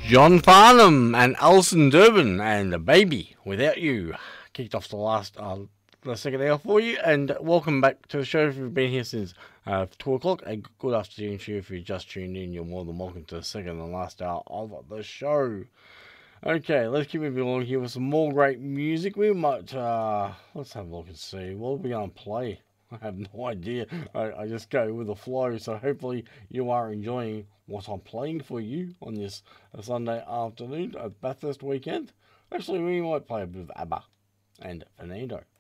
John Farnham and Alison Durbin and the Baby Without You kicked off the second hour for you, and welcome back to the show if you've been here since 2 o'clock. A good afternoon to you if you just tuned in. You're more than welcome to the second and last hour of the show. Okay, let's keep moving along here with some more great music. We might, let's have a look and see. What are we going to play? I have no idea. I just go with the flow, so hopefully you are enjoying what I'm playing for you on this Sunday afternoon at Bathurst weekend. Actually, we might play a bit of ABBA and Fernando.